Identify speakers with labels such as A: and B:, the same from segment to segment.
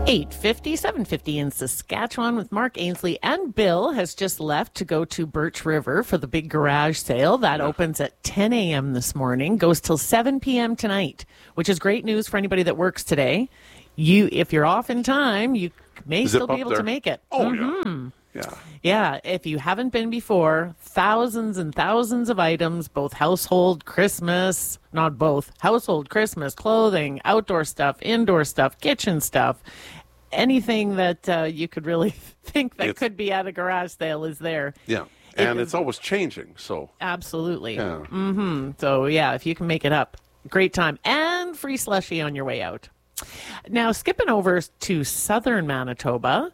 A: 8:50, 7:50 in Saskatchewan with Mark Ainsley, and Bill has just left to go to Birch River for the big garage sale. That opens at 10 a.m. this morning, goes till 7 p.m. tonight, which is great news for anybody that works today. If you're off in time, you may still be able to make it.
B: Oh, yeah.
A: Yeah, if you haven't been before, thousands and thousands of items, both household, Christmas, not both, household, Christmas, clothing, outdoor stuff, indoor stuff, kitchen stuff, anything that you could really think that could be at a garage sale is there.
B: Yeah, and it's always changing, so.
A: Absolutely.
B: Yeah.
A: So, yeah, if you can make it up, great time. And free slushie on your way out. Now, skipping over to southern Manitoba,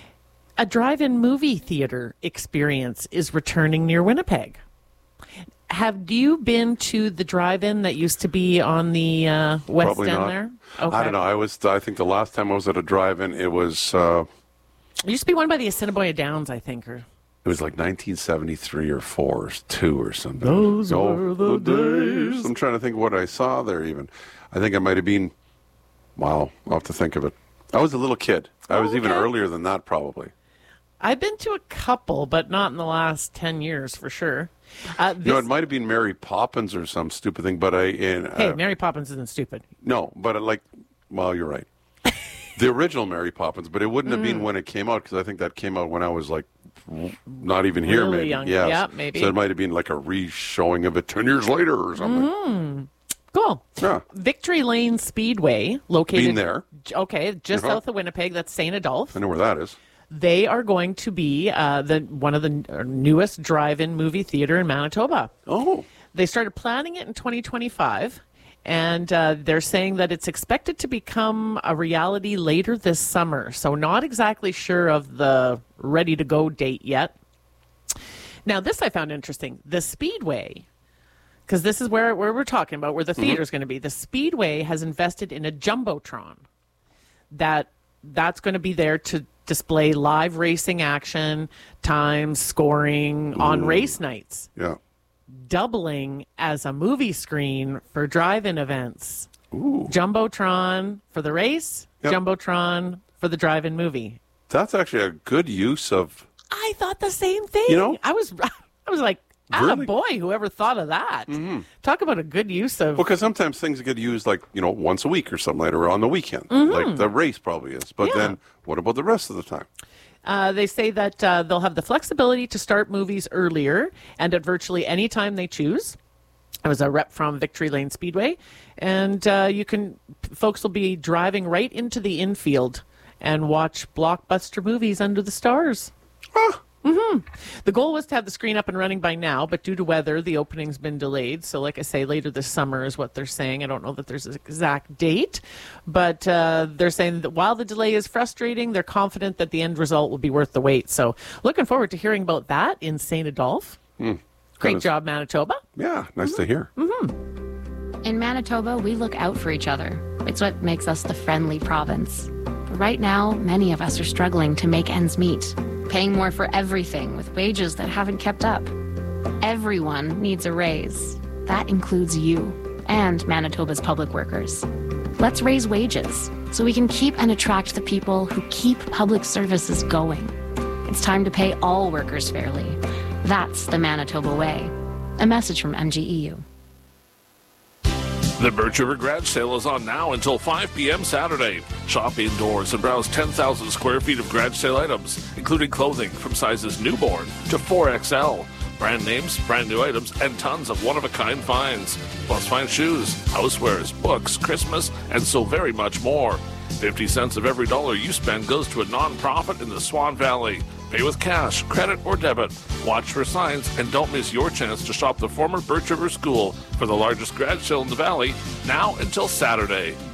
A: a drive-in movie theater experience is returning near Winnipeg. Have you been to the drive-in that used to be on the west
B: Probably
A: end
B: not.
A: there? Okay.
B: I don't know. I think the last time I was at a drive-in, it was...
A: It used to be one by the Assiniboia Downs, I think.
B: It was like 1973 or 4 or 2 or something.
A: Those were the days.
B: I'm trying to think what I saw there even. I think it might have been... Wow, I'll have to think of it. I was a little kid. I was even earlier than that, probably.
A: I've been to a couple, but not in the last 10 years for sure.
B: It might have been Mary Poppins or some stupid thing, but
A: Hey, Mary Poppins isn't stupid.
B: No, but well, you're right. The original Mary Poppins, but it wouldn't have been when it came out, because I think that came out when I was like not even here,
A: really
B: maybe.
A: Young.
B: Yes.
A: Yeah, maybe.
B: So it might have been like a re-showing of it 10 years later or something.
A: Cool.
B: Yeah.
A: Victory Lane Speedway, located...
B: Been there.
A: Okay, just south of Winnipeg. That's St. Adolphe.
B: I know where that is.
A: They are going to be one of the newest drive-in movie theater in Manitoba.
B: Oh.
A: They started planning it in 2025, and they're saying that it's expected to become a reality later this summer. So not exactly sure of the ready-to-go date yet. Now, this I found interesting. The Speedway, because this is where we're talking about, where the theater is going to be. The Speedway has invested in a Jumbotron that's going to be there to display live racing action, times, scoring on race nights.
B: Yeah.
A: Doubling as a movie screen for drive-in events.
B: Ooh.
A: Jumbotron for the race, Jumbotron for the drive-in movie.
B: That's actually a good use of...
A: I thought the same thing.
B: You know?
A: I was like,
B: Really?
A: boy, whoever thought of that. Talk about a good use of...
B: Because sometimes things get used once a week or something like that, or on the weekend. Like the race probably is. But then what about the rest of the time?
A: They say that they'll have the flexibility to start movies earlier and at virtually any time they choose. I was a rep from Victory Lane Speedway. And folks will be driving right into the infield and watch blockbuster movies under the stars.
B: Ah.
A: The goal was to have the screen up and running by now, but due to weather, the opening's been delayed. So like I say, later this summer is what they're saying. I don't know that there's an exact date, but they're saying that while the delay is frustrating, they're confident that the end result will be worth the wait. So looking forward to hearing about that in St. Adolphe. Great job, Manitoba.
B: Yeah, nice to hear.
C: In Manitoba, we look out for each other. It's what makes us the friendly province. But right now, many of us are struggling to make ends meet, paying more for everything with wages that haven't kept up. Everyone needs a raise. That includes you and Manitoba's public workers. Let's raise wages so we can keep and attract the people who keep public services going. It's time to pay all workers fairly. That's the Manitoba way. A message from MGEU.
D: The Birch River Garage Sale is on now until 5 p.m. Saturday. Shop indoors and browse 10,000 square feet of garage sale items, including clothing from sizes newborn to 4XL. Brand names, brand new items, and tons of one-of-a-kind finds. Plus fine shoes, housewares, books, Christmas, and so very much more. 50 cents of every dollar you spend goes to a non-profit in the Swan Valley. Pay with cash, credit, or debit. Watch for signs and don't miss your chance to shop the former Birch River School for the largest garage sale in the valley, now until Saturday.